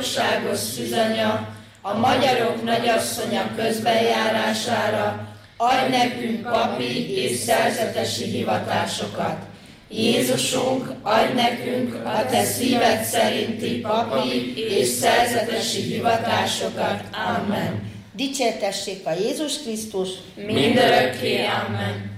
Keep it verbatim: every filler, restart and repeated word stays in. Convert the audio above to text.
Országos szűzanya, a magyarok nagyasszonya közbenjárására, adj nekünk papi és szerzetesi hivatásokat. Jézusunk, adj nekünk a te szíved szerinti papi és szerzetesi hivatásokat. Amen. Dicsértessék a Jézus Krisztus, Mindörökké. Amen.